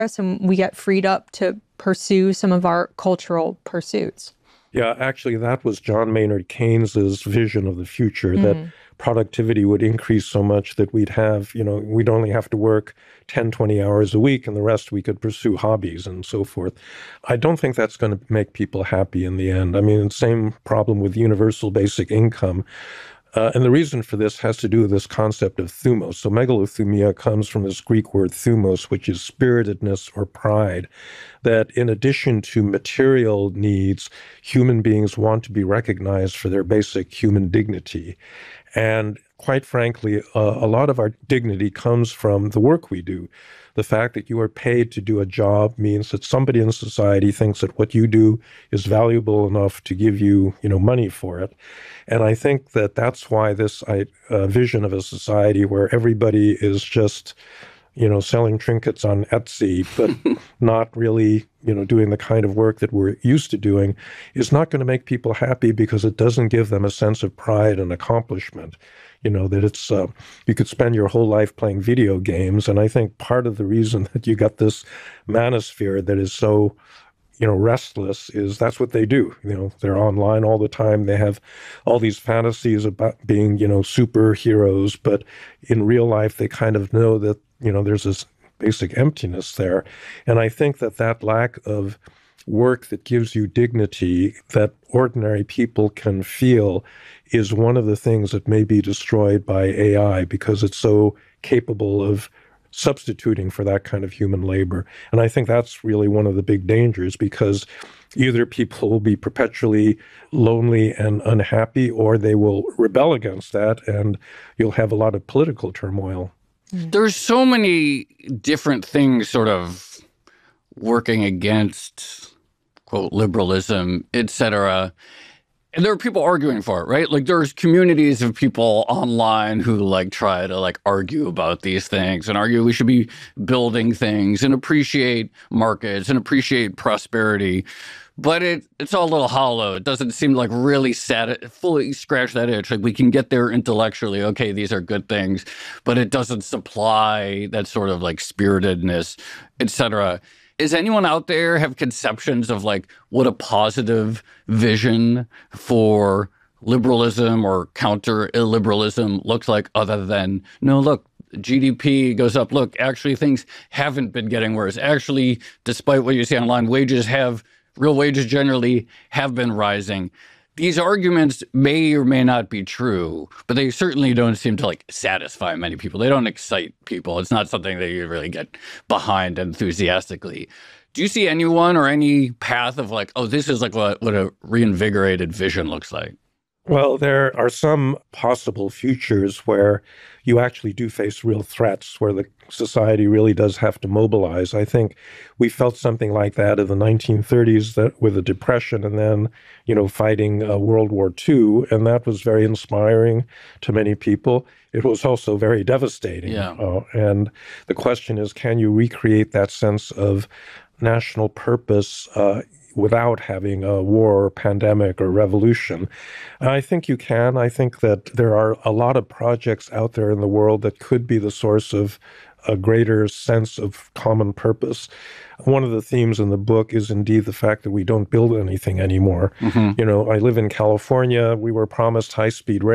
and we get freed up to pursue some of our cultural pursuits. Yeah, actually, that was John Maynard Keynes's vision of the future, that productivity would increase so much that we'd only have to work 10, 20 hours a week, and the rest we could pursue hobbies and so forth. I don't think that's going to make people happy in the end. I mean, same problem with universal basic income. And the reason for this has to do with this concept of thumos. So megalothumia comes from this Greek word thumos, which is spiritedness or pride, that in addition to material needs, human beings want to be recognized for their basic human dignity. And quite frankly, a lot of our dignity comes from the work we do. The fact that you are paid to do a job means that somebody in society thinks that what you do is valuable enough to give you, money for it. And I think that that's why this vision of a society where everybody is just, selling trinkets on Etsy, but not really, doing the kind of work that we're used to doing is not going to make people happy because it doesn't give them a sense of pride and accomplishment. That it's, you could spend your whole life playing video games. And I think part of the reason that you got this manosphere that is so, restless is that's what they do. They're online all the time. They have all these fantasies about being, superheroes, but in real life, they kind of know that, there's this basic emptiness there. And I think that lack of work that gives you dignity that ordinary people can feel is one of the things that may be destroyed by AI because it's so capable of substituting for that kind of human labor. And I think that's really one of the big dangers because either people will be perpetually lonely and unhappy or they will rebel against that and you'll have a lot of political turmoil. There's so many different things sort of working against, quote, liberalism, et cetera. And there are people arguing for it, right? Like there's communities of people online who try to argue about these things and argue we should be building things and appreciate markets and appreciate prosperity. But it's all a little hollow. It doesn't seem like really fully scratch that itch. Like we can get there intellectually. Okay, these are good things, but it doesn't supply that sort of spiritedness, et cetera. Is anyone out there have conceptions of what a positive vision for liberalism or counter-illiberalism looks like other than, no, look, GDP goes up. Look, actually things haven't been getting worse. Actually, despite what you see online, real wages generally have been rising. These arguments may or may not be true, but they certainly don't seem to satisfy many people. They don't excite people. It's not something that you really get behind enthusiastically. Do you see anyone or any path of this is what a reinvigorated vision looks like? Well, there are some possible futures where you actually do face real threats, where the society really does have to mobilize. I think we felt something like that in the 1930s with the Depression and then, fighting World War II. And that was very inspiring to many people. It was also very devastating. Yeah. And the question is, can you recreate that sense of national purpose without having a war or pandemic or revolution? I think you can. I think that there are a lot of projects out there in the world that could be the source of a greater sense of common purpose. One of the themes in the book is indeed the fact that we don't build anything anymore. I live in California. We were promised high-speed rail.